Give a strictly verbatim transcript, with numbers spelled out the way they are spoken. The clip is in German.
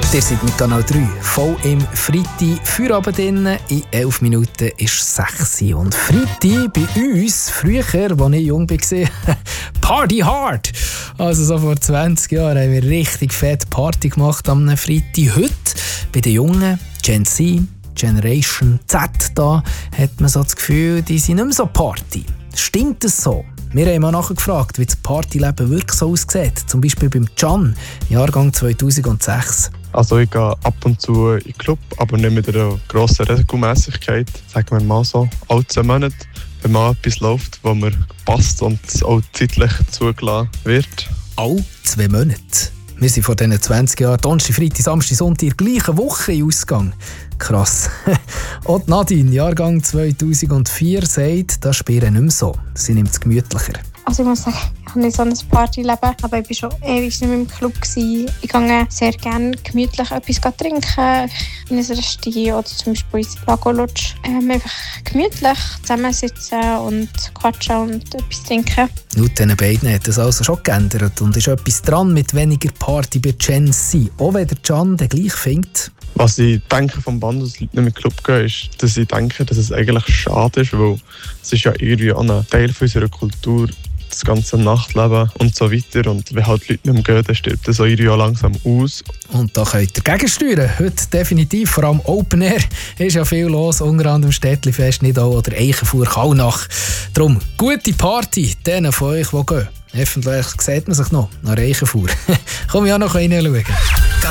Ihr seid mit Kanal drei voll im Freitag Feierabend drin. In elf Minuten ist sechs Uhr. Und Freitag bei uns, früher, als ich jung war, Party hard! Also so vor zwanzig Jahren haben wir richtig fett Party gemacht am Freitag. Heute bei den Jungen, Gen Z, Generation Z, da hat man so das Gefühl, die sind nicht mehr so Party. Stimmt das so? Wir haben mal nachgefragt, wie das Partyleben wirklich so aussieht. Zum Beispiel beim Can, Jahrgang zweitausendsechs. Also ich gehe ab und zu in den Club, aber nicht mit einer grossen Regelmäßigkeit. Sagen wir mal so, alle zwei Monate, wenn mal etwas läuft, wo mir passt und auch zeitlich zugelassen wird. Alle zwei Monate? Wir sind vor diesen zwanzig Jahren Donnerstag, Freitag, Samstag, Sonntag in der gleichen Woche in Ausgang. Krass. Und Nadine, Jahrgang zweitausendvier, sagt, das Spielen nicht mehr so. Sie nimmt es gemütlicher. Also ich muss sagen, ich habe nicht so ein Partyleben, aber ich war schon ewig nicht mehr im Club. Ich gehe sehr gerne gemütlich etwas trinken, in ein Restaurant oder zum Beispiel ins Lago Lodge. Ähm, einfach gemütlich zusammensitzen und quatschen und etwas trinken. Laut diesen beiden hat das also schon geändert und ist etwas dran mit weniger Party bei Gen Z. Auch wenn der Can den gleich findet. Was ich denke vom Band, dass Leute nicht mehr in den Club gehen, ist, dass ich denke, dass es eigentlich schade ist, weil es ist ja irgendwie auch ein Teil unserer Kultur, das ganze Nachtleben und so weiter. Und wenn halt Leute nicht mehr gehen, dann stirbt das auch irgendwie auch langsam aus. Und da könnt ihr gegensteuern. Heute definitiv, vor allem Open Air, ist ja viel los, unter anderem Städtlifest, Nidau oder Eichenfuhr, Kallnach. Darum, gute Party denen von euch, die gehen. Hoffentlich sieht man sich noch nach Eichenfuhr. Komm ich auch noch reinschauen.